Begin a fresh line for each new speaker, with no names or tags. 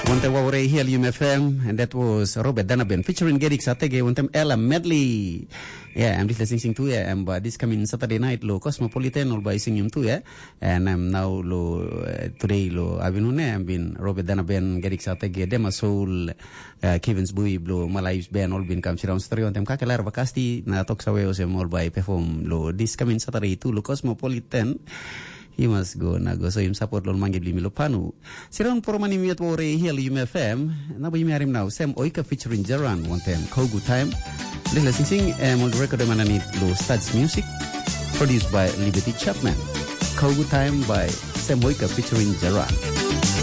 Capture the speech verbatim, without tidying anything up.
One time we were here U M F M, and that was Robert Danaben featuring Gedik Satege. One time Ella Medley. Yeah, I'm just listening to yeah, and but this coming Saturday night lo Cosmopolitan all by singing too yeah, and I'm now lo uh, today lo Avinune I've been Robert Danaben Gedik Satege Dema Soul uh, Kevin's Bui lo Malay's band all been come around stereo and them kakelar bakasti na talk sawe osem all by perform lo this coming Saturday too lo Cosmopolitan. He must go na go so him support lol mangi bli milopanu. Sirang pormani miat wore here U M F M. Na ba yimi now Sam Oika featuring Jaran one time. Call good time. Let's sing sing and on the record manani lo Studs Music produced by Liberty Chapman. Call good time by Sam Oika featuring Jaran.